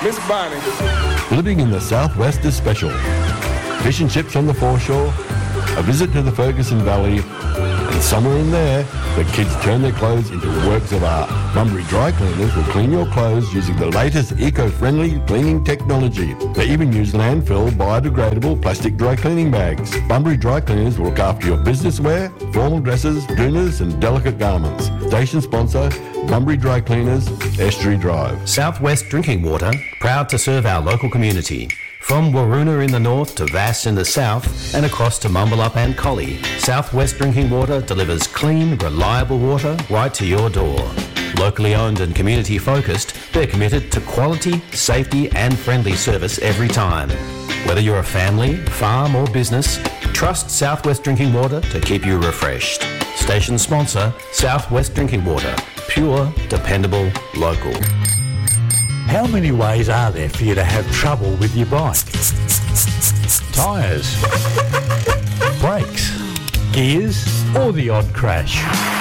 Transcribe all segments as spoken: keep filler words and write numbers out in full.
Miss Bonnie. Living in the southwest is special. Fish and chips on the foreshore, a visit to the Ferguson Valley, and somewhere in there, the kids turn their clothes into works of art. Bunbury Dry Cleaners will clean your clothes using the latest eco-friendly cleaning technology. They even use landfill biodegradable plastic dry cleaning bags. Bunbury Dry Cleaners will look after your business wear, formal dresses, dinners and delicate garments. Station sponsor, Bunbury Dry Cleaners, Estuary Drive. Southwest Drinking Water, proud to serve our local community. From Waroona in the north to Vass in the south and across to Mumbalup and Collie, Southwest Drinking Water delivers clean, reliable water right to your door. Locally owned and community focused, they're committed to quality, safety and friendly service every time. Whether you're a family, farm or business, trust Southwest Drinking Water to keep you refreshed. Station sponsor, Southwest Drinking Water. Pure, dependable, local. How many ways are there for you to have trouble with your bike? Tyres, brakes, gears, or the odd crash?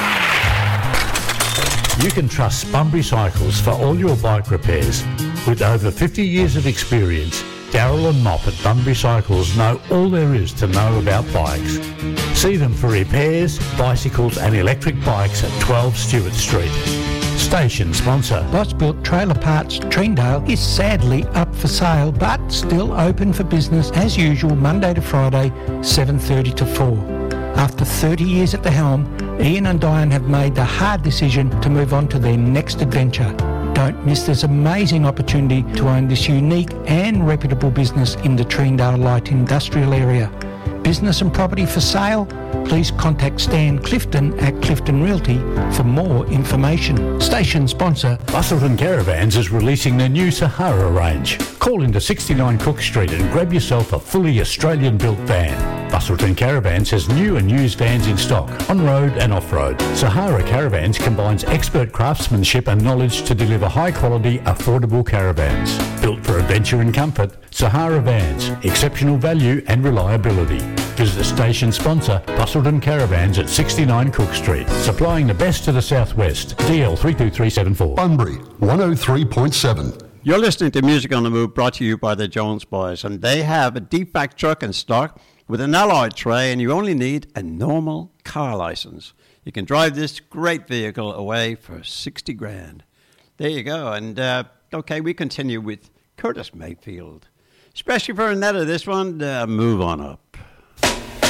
You can trust Bunbury Cycles for all your bike repairs. With over fifty years of experience, Darryl and Mop at Bunbury Cycles know all there is to know about bikes. See them for repairs, bicycles and electric bikes at twelve Stewart Street. Station sponsor. Lodge-built Trailer Parts Treendale is sadly up for sale but still open for business as usual Monday to Friday, seven thirty to four. After thirty years at the helm, Ian and Diane have made the hard decision to move on to their next adventure. Don't miss this amazing opportunity to own this unique and reputable business in the Treendale Light Industrial Area. Business and property for sale? Please contact Stan Clifton at Clifton Realty for more information. Station sponsor. Busselton Caravans is releasing their new Sahara range. Call into sixty-nine Cook Street and grab yourself a fully Australian-built van. Busselton Caravans has new and used vans in stock, on-road and off-road. Sahara Caravans combines expert craftsmanship and knowledge to deliver high-quality, affordable caravans. Built for adventure and comfort, Sahara Vans, exceptional value and reliability. Visit the station sponsor, Busselton Caravans at sixty-nine Cook Street, supplying the best to the southwest. D L three two three seven four. Bunbury, one oh three point seven. You're listening to Music on the Move, brought to you by the Jones Boys, and they have a deep-back truck in stock with an alloy tray, and you only need a normal car license. You can drive this great vehicle away for sixty grand. There you go. And, uh, okay, we continue with Curtis Mayfield. Especially for Annetta, this one, uh, Move On Up.